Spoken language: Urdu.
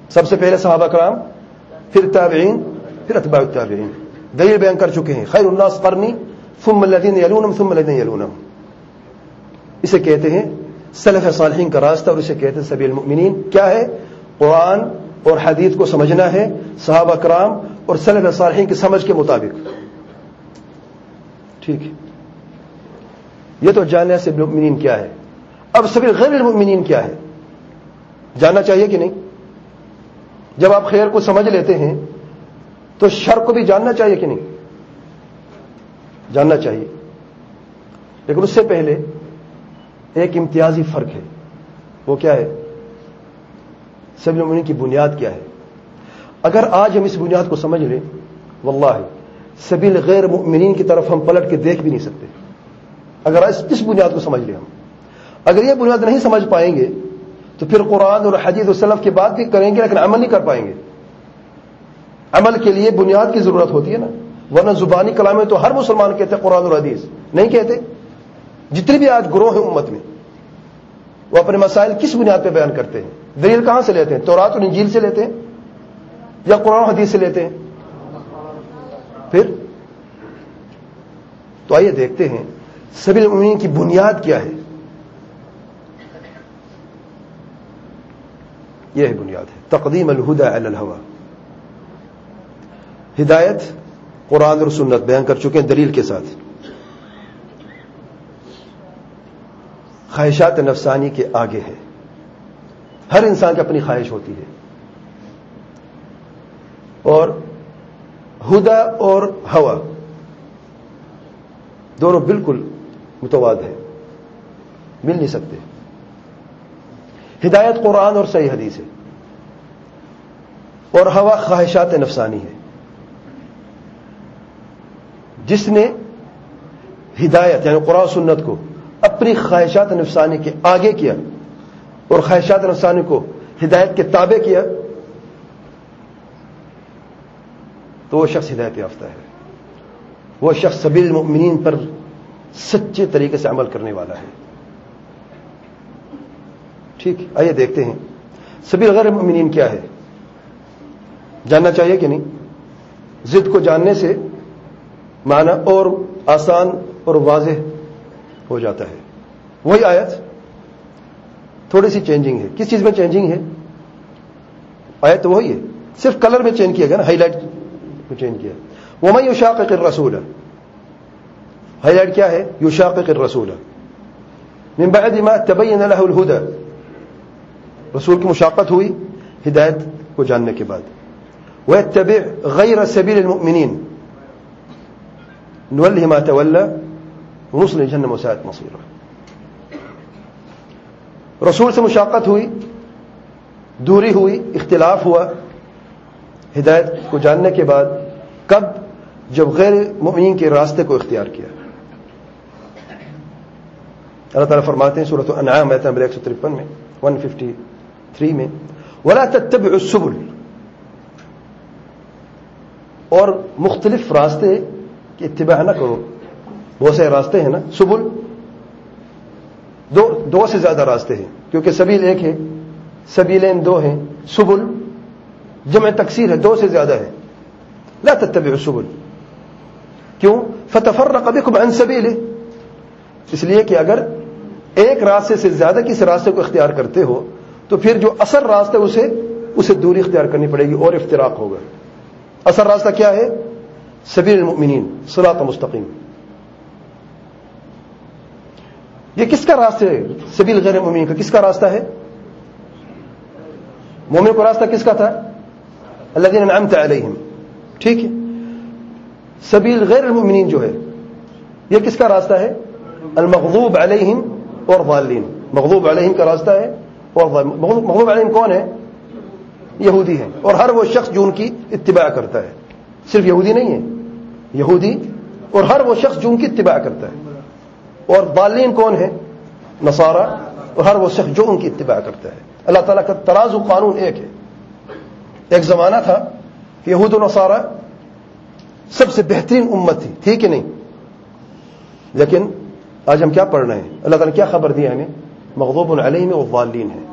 سب سے پہلے صحابہ کرام، پھر تابعین، پھر اتباع التابعین. دلیل بیان کر چکے ہیں، خیر الناس قرنی ثم الذین یلونہم ثم الذین یلونہم. اسے کہتے ہیں سلف صالحین کا راستہ، اور اسے کہتے ہیں سبیل المؤمنین. کیا ہے؟ قرآن اور حدیث کو سمجھنا ہے صحابہ کرام اور سلف صالحین کی سمجھ کے مطابق. ٹھیک ہے، یہ تو جاننا ہے سبیل المؤمنین کیا ہے. اب سبیل غیر المؤمنین کیا ہے، جاننا چاہیے کہ نہیں؟ جب آپ خیر کو سمجھ لیتے ہیں تو شر کو بھی جاننا چاہیے کہ نہیں؟ جاننا چاہیے. لیکن اس سے پہلے ایک امتیازی فرق ہے. وہ کیا ہے؟ سبیل المؤمنین کی بنیاد کیا ہے. اگر آج ہم اس بنیاد کو سمجھ لیں، واللہ سبیل غیر مؤمنین کی طرف ہم پلٹ کے دیکھ بھی نہیں سکتے. اگر اس بنیاد کو سمجھ لیں ہم، اگر یہ بنیاد نہیں سمجھ پائیں گے تو پھر قرآن اور حدیث و سلف کی بات بھی کریں گے لیکن عمل نہیں کر پائیں گے. عمل کے لیے بنیاد کی ضرورت ہوتی ہے نا، ورنہ زبانی کلام میں تو ہر مسلمان کہتے ہیں قرآن اور حدیث، نہیں کہتے. جتنے بھی آج گروہ ہیں امت میں، وہ اپنے مسائل کس بنیاد پہ بیان کرتے ہیں؟ دلیل کہاں سے لیتے ہیں؟ تورات اور انجیل سے لیتے ہیں یا قرآن و حدیث سے لیتے ہیں؟ پھر تو آئیے دیکھتے ہیں سبیل المؤمنین کی بنیاد کیا ہے. یہ ہے بنیاد ہے تقدیم الہدی علی الہوی. ہدایت قرآن اور سنت بیان کر چکے ہیں دلیل کے ساتھ. خواہشات نفسانی کے آگے ہے. ہر انسان کی اپنی خواہش ہوتی ہے، اور ہدا اور ہوا دونوں بالکل متضاد ہیں، مل نہیں سکتے. ہدایت قرآن اور صحیح حدیث ہے، اور ہوا خواہشات نفسانی ہے. جس نے ہدایت یعنی قرآن و سنت کو اپنی خواہشات نفسانی کے آگے کیا اور خواہشات نفسانی کو ہدایت کے تابع کیا تو وہ شخص ہدایت یافتہ ہے. وہ شخص سبیل المؤمنین پر سچے طریقے سے عمل کرنے والا ہے. ٹھیک، آئیے دیکھتے ہیں سبیل غیر المؤمنین کیا ہے. جاننا چاہیے کہ نہیں؟ ضد کو جاننے سے معنی اور آسان اور واضح ہو جاتا ہے. وہی آیت تھوڑی سی چینجنگ ہے. کس چیز میں چینجنگ ہے؟ آیت تو وہی ہے، صرف کلر میں چینج کیا گیا نا، ہائی لائٹ میں چینج کیا. وَمَن يُشَاقِقِ الرَّسُولَ، ہائی لائٹ کیا ہے؟ يُشَاقِقِ الرَّسُولَ مِن بَعْدِ مَا تَبَيَّنَ لَهُ الْهُدَى، رسول کی مشاقت ہوئی ہدایت کو جاننے کے بعد. وَيَتَّبِعْ غَيْرَ سَبِيلِ الْمُؤْمِنِينَ نُوَلِّهِ مَا تَوَلَّى وَنُصْلِهِ جَهَنَّمَ وَسَاءَتْ مَصِيرًا. رسول سے مشاقت ہوئی، دوری ہوئی، اختلاف ہوا ہدایت کو جاننے کے بعد. کب؟ جب غیر مؤمنین کے راستے کو اختیار کیا. اللہ تعالیٰ فرماتے ہیں سورۃ الانعام آیت نمبر 153 میں 153 میں وَلَا تَتَّبِعُوا السُّبُلَ، اور مختلف راستے کی اتباع نہ کرو. بہت سے راستے ہیں نا، سبل دو سے زیادہ راستے ہیں، کیونکہ سبیل ایک ہے، سبیلین دو ہیں، سبل جمع تکسیر ہے، دو سے زیادہ ہے. لا تتبعوا السبل، کیوں؟ فتفرق بكم عن سبیلہ، اس لیے کہ اگر ایک راستے سے زیادہ کسی راستے کو اختیار کرتے ہو تو پھر جو اصل راستہ اسے دوری اختیار کرنی پڑے گی اور افتراق ہوگا. اصل راستہ کیا ہے؟ سبیل المؤمنین، صراط مستقیم. یہ کس کا راستہ ہے؟ سبیل غیر مومنین کا کس کا راستہ ہے؟ مومن کو راستہ کس کا تھا؟ الذین انعمت علیہم. ٹھیک ہے، سبیل غیر المؤمنین جو ہے یہ کس کا راستہ ہے؟ المغضوب علیہم اور ضالین. مغضوب علیہم کا راستہ ہے، اور مغضوب علیہم کون ہے؟ یہودی ہے، اور ہر وہ شخص جو ان کی اتباع کرتا ہے. صرف یہودی نہیں ہے، یہودی اور ہر وہ شخص جو ان کی اتباع کرتا ہے. اور ضالین کون ہے؟ نصارہ، اور ہر وہ شخص جو ان کی اتباع کرتا ہے. اللہ تعالیٰ کا تراز و قانون ایک ہے. ایک زمانہ تھا کہ یہود و نصارہ سب سے بہترین امت تھی کہ نہیں؟ لیکن آج ہم کیا پڑھ رہے ہیں؟ اللہ تعالیٰ نے کیا خبر دی ہمیں؟ مغضوب علیہم و ضالین ہے.